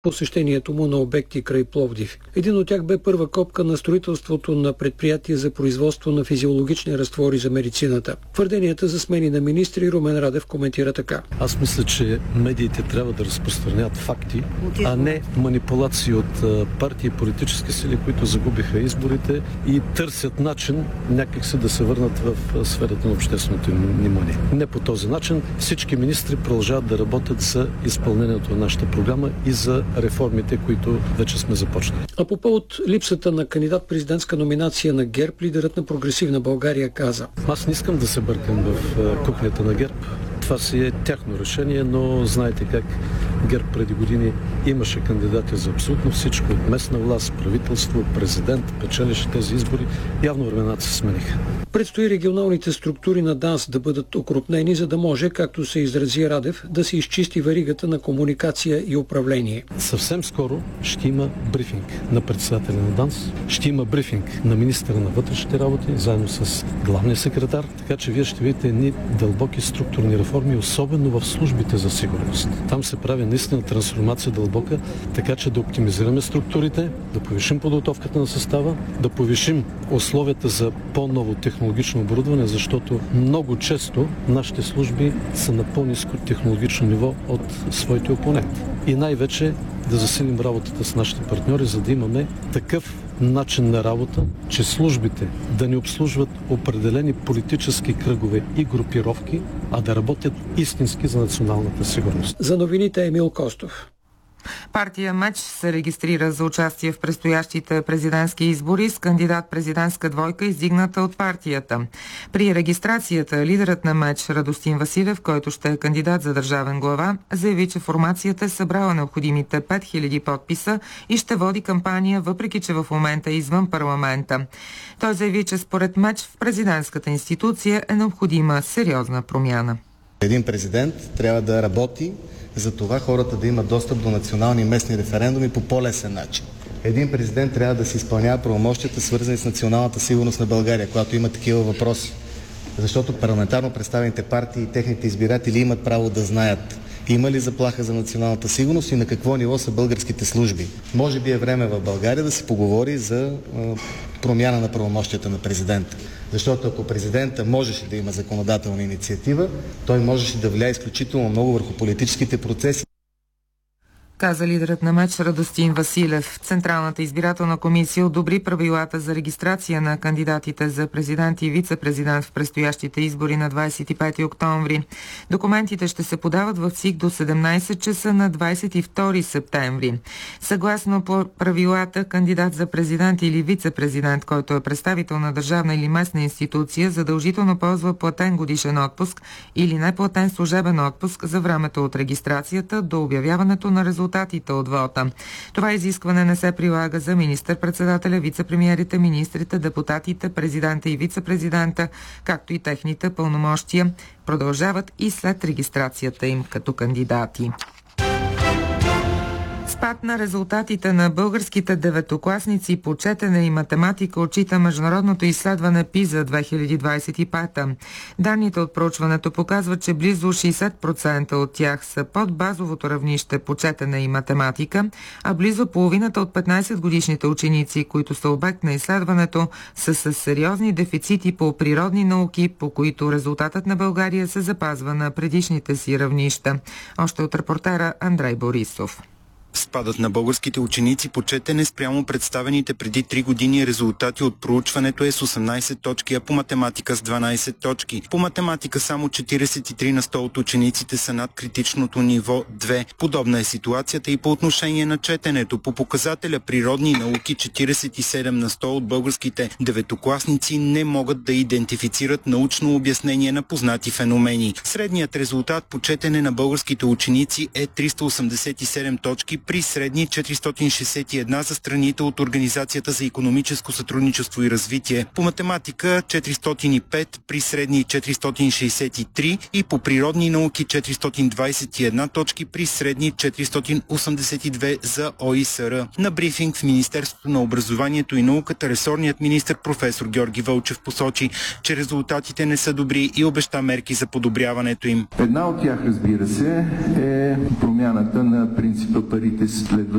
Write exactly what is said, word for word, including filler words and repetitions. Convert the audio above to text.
посещението му на обекти край Пловдив. Един от тях бе първа копка на строителството на предприятие за производство на физиологични разтвори за медицината. Твърденията за смени на министри Румен Радев коментира така. Аз мисля, че медиите трябва да разпространяват факти, а не манипулации от партии и политически сили, които загубиха изборите и търсят начин някакси да се върнат в сферата на общественото внимание. Не по този начин. Всички министри продължават да работят за изпълнението на нашата програма и за реформите, които вече сме започнали. А по повод липсата на кандидат-президентска номинация на ГЕРБ, лидерът на Прогресивна България каза: Аз не искам да се бъркам в кухнята на ГЕРБ. Това си е тяхно решение, но знаете как ГЕРБ преди години имаше кандидати за абсолютно всичко, от местна власт, правителство, президент, печелише тези избори. Явно времената се смениха. Предстои регионалните структури на ДАНС да бъдат окрупнени, за да може, както се изрази Радев, да се изчисти веригата на комуникация и управление. Съвсем скоро ще има брифинг на председателя на ДАНС, ще има брифинг на министъра на вътрешните работи, заедно с главния секретар, така че вие ще видите едни дълбоки структурни реформи, особено в службите за сигурност. Там се прави наистина трансформация дълбока, така че да оптимизираме структурите, да повишим подготовката на състава, да повишим условията за по-ново технологично оборудване, защото много често нашите служби са на по-ниско технологично ниво от своите опоненти. И най-вече да засилим работата с нашите партньори, за да имаме такъв начин на работа, че службите да не обслужват определени политически кръгове и групировки, а да работят истински за националната сигурност. За новините Емил Костов. Партия МЕЧ се регистрира за участие в предстоящите президентски избори с кандидат-президентска двойка, издигната от партията. При регистрацията лидерът на МЕЧ Радостин Василев, който ще е кандидат за държавен глава, заяви, че формацията е събрала необходимите пет хиляди подписа и ще води кампания, въпреки че в момента е извън парламента. Той заяви, че според МЕЧ в президентската институция е необходима сериозна промяна. Един президент трябва да работи за това хората да имат достъп до национални и местни референдуми по по-лесен начин. Един президент трябва да се изпълнява правомощията, свързани с националната сигурност на България, когато има такива въпроси. Защото парламентарно представените партии и техните избиратели имат право да знаят има ли заплаха за националната сигурност и на какво ниво са българските служби. Може би е време в България да се поговори за промяна на правомощията на президента. Защото ако президента можеше да има законодателна инициатива, той можеше да влияе изключително много върху политическите процеси. Каза лидерът на МЕЧ Радостин Василев. Централната избирателна комисия одобри правилата за регистрация на кандидатите за президент и вице-президент в предстоящите избори на двадесет и пети октомври. Документите ще се подават в ЦИК до седемнадесет часа на двадесет и втори септември. Съгласно правилата, кандидат за президент или вице-президент, който е представител на държавна или местна институция, задължително ползва платен годишен отпуск или неплатен служебен отпуск за времето от регистрацията до обявяването на резултатите от вота. Това изискване не се прилага за министър-председателя, вице-премиерите, министрите, депутатите, президента и вице-президента, както и техните пълномощия продължават и след регистрацията им като кандидати. Спад на резултатите на българските деветокласници по четене и математика отчита международното изследване ПИЗА две хиляди двадесет и пета. Данните от проучването показват, че близо шейсет процента от тях са под базовото равнище по четене и математика, а близо половината от петнадесетгодишните ученици, които са обект на изследването, са с сериозни дефицити по природни науки, по които резултатът на България се запазва на предишните си равнища. Още от репортера Андрей Борисов. Спадът на българските ученици по четене спрямо представените преди три години резултати от проучването е с осемнадесет точки, а по математика с дванадесет точки. По математика само четиридесет и три на сто от учениците са над критичното ниво две. Подобна е ситуацията и по отношение на четенето. По показателя природни науки четиридесет и седем на сто от българските деветокласници не могат да идентифицират научно обяснение на познати феномени. Средният резултат по четене на българските ученици е триста осемдесет и седем точки при средни четиристотин шейсет и една за страните от Организацията за икономическо сътрудничество и развитие. По математика четиристотин и пет при средни четиристотин шейсет и три и по природни науки четиристотин двадесет и една точки при средни четиристотин осемдесет и две за О И С Р. На брифинг в Министерството на образованието и науката ресорният министър професор Георги Вълчев посочи, че резултатите не са добри и обеща мерки за подобряването им. Една от тях, разбира се, е промяната на принципа парите следват